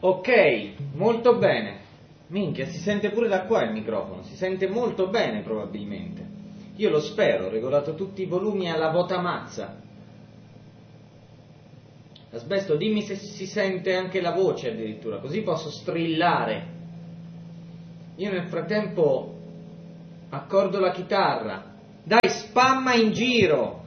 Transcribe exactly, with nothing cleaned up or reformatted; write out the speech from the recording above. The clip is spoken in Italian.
Ok, molto bene. Minchia, si sente pure da qua il microfono, si sente molto bene probabilmente. Io lo spero, ho regolato tutti i volumi alla vota mazza. Asbesto, dimmi se si sente anche la voce addirittura, così posso strillare. Io nel frattempo accordo la chitarra. Dai, spamma in giro!